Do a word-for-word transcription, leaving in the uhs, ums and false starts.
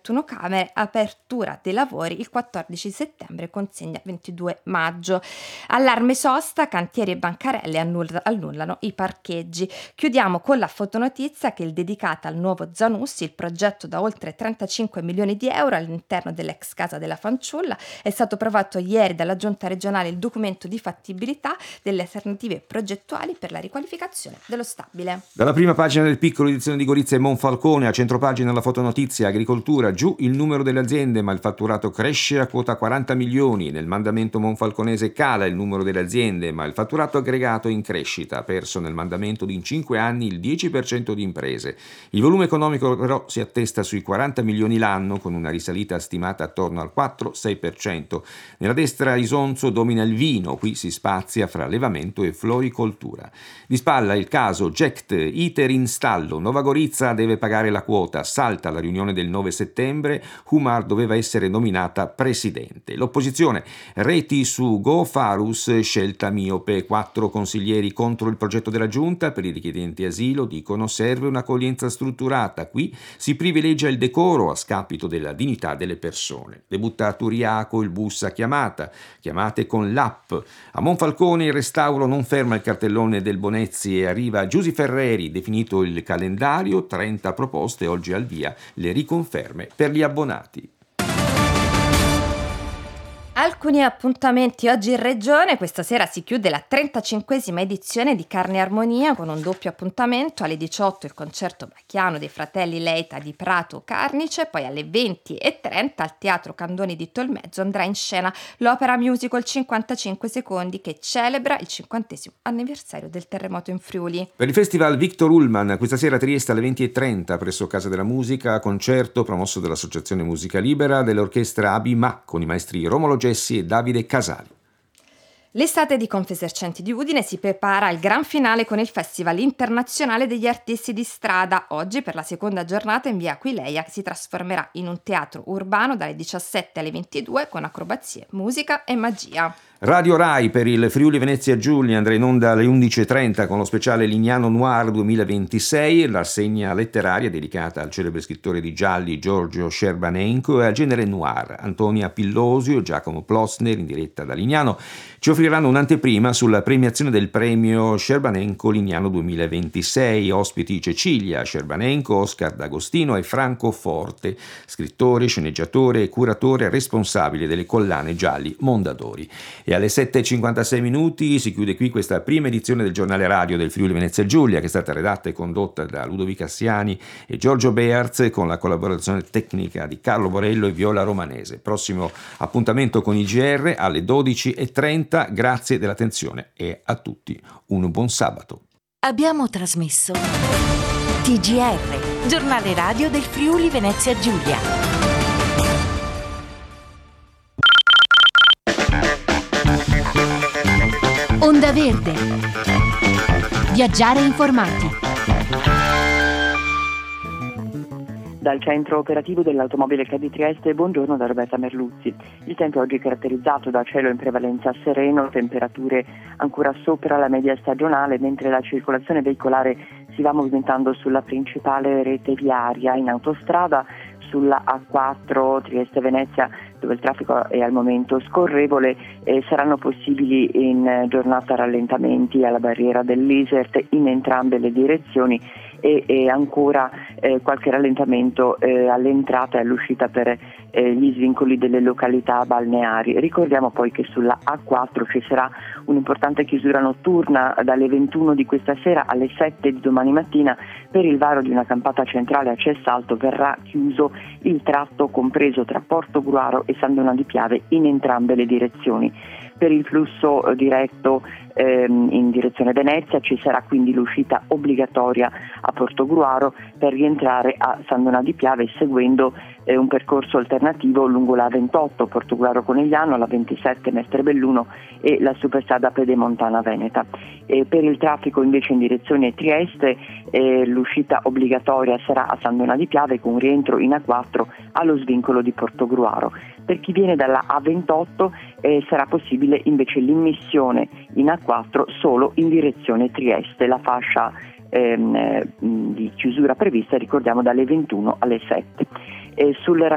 trentuno camere, apertura dei lavori il quattordici settembre, consegna ventidue maggio. Allarme sosta, cantieri e bancarelle annull- annullano i parcheggi. Chiudiamo con la fotonotizia che è dedicata al nuovo Zanussi, il progetto da oltre trentacinque milioni di euro all'interno dell'ex casa della fanciulla. È stato approvato ieri dalla giunta regionale il documento di fattibilità delle alternative progettuali per la riqualificazione dello stabile. Dalla prima pagina del Piccolo, edizione di Gorizia e Monfalcone, a centropagina la fotonotizia, agricoltura, giù il numero delle aziende ma il fatturato cresce a quota quaranta milioni, nel mandamento monfalconese cala il numero delle aziende ma il fatturato aggregato in crescita, perso nel mandamento di in cinque anni il dieci per cento di imprese. Il volume economico però si attesta sui quaranta milioni l'anno con una risalita stimata attorno al quattro sei per cento. Nella destra Isonzo domina il vino, qui si spazia fra allevamento e floricoltura. Di spalla il caso Gect, iter in stallo, Nova Gorizia deve pagare la quota, salta la riunione del nove settembre, Humar doveva essere nominata presidente. L'opposizione, reti su Go Farus, scelta miope, quattro consiglieri contro il progetto della giunta, per i richiedenti asilo dicono serve un'accoglienza strutturata, qui si privilegia il decoro a scapito della dignità delle persone. Debutta a Turiaco il bus a chiamata, chiamate con l'app. A Monfalcone il restauro non ferma il cartellone del Bonezzi e arriva Giusy Ferreri, definito il calendario, trenta proposte oggi al via, le riconferme per gli abbonati. Alcuni appuntamenti oggi in regione. Questa sera si chiude la trentacinquesima edizione di Carne e Armonia con un doppio appuntamento. Alle diciotto il concerto bacchiano dei fratelli Leita di Prato Carnice, poi alle venti e trenta al Teatro Candoni di Tolmezzo andrà in scena l'opera musical cinquantacinque secondi che celebra il cinquantesimo anniversario del terremoto in Friuli. Per il festival Victor Ullmann, questa sera a Trieste alle venti e trenta presso Casa della Musica, concerto promosso dall'Associazione Musica Libera dell'orchestra Abima con i maestri Romolo Gessi e Davide Casali. L'estate di Confesercenti di Udine si prepara al gran finale con il Festival Internazionale degli Artisti di Strada. Oggi per la seconda giornata in via Aquileia, che si trasformerà in un teatro urbano dalle diciassette alle ventidue con acrobazie, musica e magia. Radio Rai per il Friuli Venezia Giulia andrà in onda alle undici e trenta con lo speciale Lignano Noir duemilaventisei, l'assegna letteraria dedicata al celebre scrittore di gialli Giorgio Scerbanenko e al genere noir. Antonia Pillosio e Giacomo Plossner in diretta da Lignano ci offriranno un'anteprima sulla premiazione del premio Scerbanenko Lignano duemilaventisei. Ospiti Cecilia Scerbanenko, Oscar D'Agostino e Franco Forte, scrittore, sceneggiatore e curatore responsabile delle collane gialli Mondadori. E alle sette e cinquantasei minuti si chiude qui questa prima edizione del giornale radio del Friuli Venezia Giulia, che è stata redatta e condotta da Ludovica Assiani e Giorgio Bearz con la collaborazione tecnica di Carlo Borello e Viola Romanese. Prossimo appuntamento con I G R alle dodici e trenta. Grazie dell'attenzione e a tutti un buon sabato. Abbiamo trasmesso T G R, giornale radio del Friuli Venezia Giulia. Onda Verde. Viaggiare informati. Dal centro operativo dell'automobile C A di Trieste, buongiorno da Roberta Merluzzi. Il tempo oggi è caratterizzato da cielo in prevalenza sereno, temperature ancora sopra la media stagionale, mentre la circolazione veicolare si va movimentando sulla principale rete viaria in autostrada, sulla A quattro Trieste-Venezia, dove il traffico è al momento scorrevole, e saranno possibili in giornata rallentamenti alla barriera dell'Isert in entrambe le direzioni e, e ancora eh, qualche rallentamento eh, all'entrata e all'uscita per eh, gli svincoli delle località balneari. Ricordiamo poi che sulla A quattro ci sarà un'importante chiusura notturna dalle ventuno di questa sera alle sette di domani mattina per il varo di una campata centrale a Cessalto. Verrà chiuso il tratto compreso tra Portogruaro e San Donà di Piave in entrambe le direzioni. Per il flusso diretto ehm, in direzione Venezia ci sarà quindi l'uscita obbligatoria a Portogruaro per rientrare a San Donà di Piave seguendo eh, un percorso alternativo lungo la ventotto Portogruaro Conegliano, la ventisette Mestre Belluno e la superstrada Pedemontana Veneta. E per il traffico invece in direzione Trieste eh, l'uscita obbligatoria sarà a San Donà di Piave con rientro in A quattro allo svincolo di Portogruaro. Per chi viene dalla A ventotto eh, sarà possibile invece l'immissione in A quattro solo in direzione Trieste. La fascia ehm, di chiusura prevista, ricordiamo, dalle ventuno alle sette. E sul